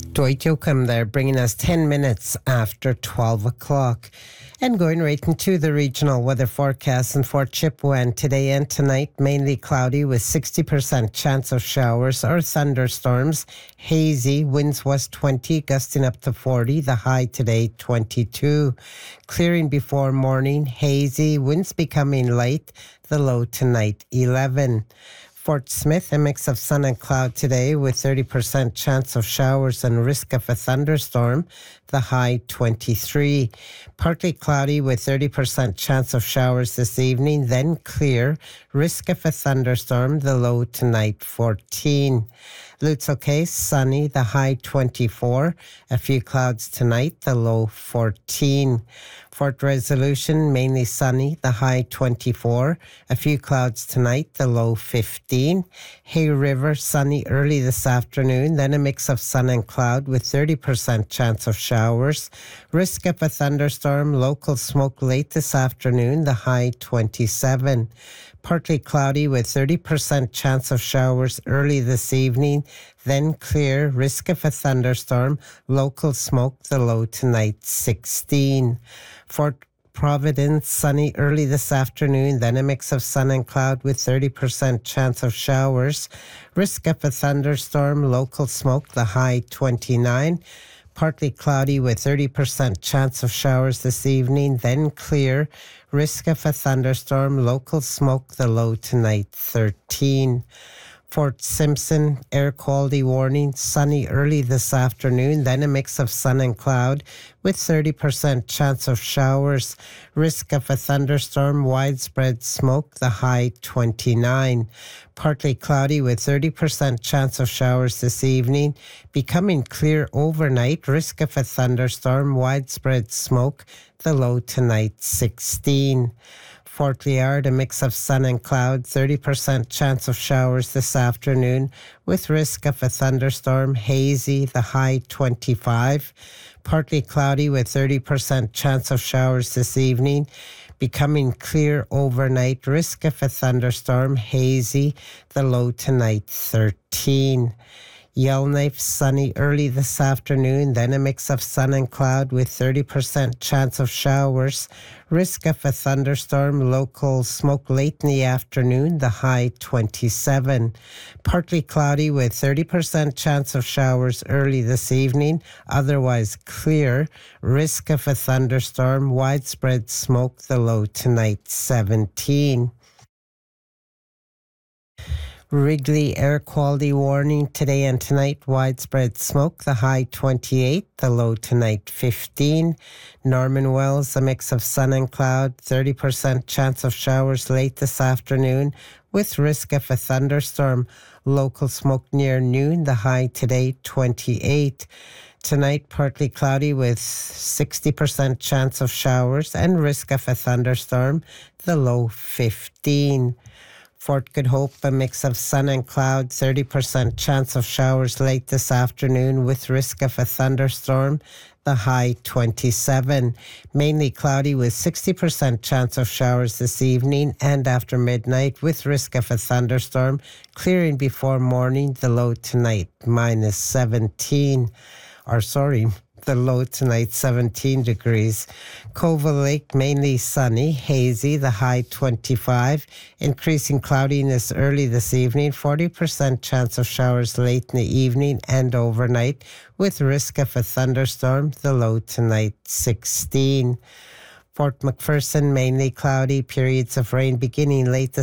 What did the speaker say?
Dwight Yoakam there, bringing us 10 minutes after 12 o'clock. And going right into the regional weather forecast in Fort Chipewyan today and tonight, mainly cloudy with 60% chance of showers or thunderstorms. Hazy, winds west 20, gusting up to 40, the high today 22. Clearing before morning, hazy, winds becoming light, the low tonight 11. Fort Smith, a mix of sun and cloud today with 30% chance of showers and risk of a thunderstorm, the high 23. Partly cloudy with 30% chance of showers this evening, then clear, risk of a thunderstorm, the low tonight 14. Lutzel Case, sunny, the high 24. A few clouds tonight, the low 14. Fort Resolution, mainly sunny, the high 24. A few clouds tonight, the low 15. Hay River, sunny early this afternoon, then a mix of sun and cloud with 30% chance of showers. Risk of a thunderstorm, local smoke late this afternoon, the high 27. Partly cloudy with 30% chance of showers early this evening, then clear, risk of a thunderstorm, local smoke, the low tonight 16. Fort Providence, sunny early this afternoon, then a mix of sun and cloud with 30% chance of showers. Risk of a thunderstorm, local smoke, the high 29. Partly cloudy with 30% chance of showers this evening, then clear. Risk of a thunderstorm, local smoke, the low tonight 13. Fort Simpson, air quality warning, sunny early this afternoon, then a mix of sun and cloud with 30% chance of showers. Risk of a thunderstorm, widespread smoke, the high 29. Partly cloudy with 30% chance of showers this evening, becoming clear overnight. Risk of a thunderstorm, widespread smoke, the low tonight 16. Fort Liard, a mix of sun and cloud, 30% chance of showers this afternoon with risk of a thunderstorm, hazy, the high 25. Partly cloudy with 30% chance of showers this evening, becoming clear overnight, risk of a thunderstorm, hazy, the low tonight 13. Yellowknife, sunny early this afternoon, then a mix of sun and cloud with 30% chance of showers. Risk of a thunderstorm, local smoke late in the afternoon, the high 27. Partly cloudy with 30% chance of showers early this evening, otherwise clear. Risk of a thunderstorm, widespread smoke, the low tonight 17. Wrigley, air quality warning today and tonight, widespread smoke, the high 28, the low tonight 15. Norman Wells, a mix of sun and cloud, 30% chance of showers late this afternoon with risk of a thunderstorm. Local smoke near noon, the high today 28. Tonight, partly cloudy with 60% chance of showers and risk of a thunderstorm, the low 15. Fort Good Hope, a mix of sun and cloud, 30% chance of showers late this afternoon with risk of a thunderstorm, the high 27. Mainly cloudy with 60% chance of showers this evening and after midnight with risk of a thunderstorm, clearing before morning, the low tonight minus 17. The low tonight 17 degrees. Covell Lake, mainly sunny, hazy, the high 25. Increasing cloudiness early this evening, 40% chance of showers late in the evening and overnight with risk of a thunderstorm, the low tonight 16. Fort McPherson, mainly cloudy, periods of rain beginning late this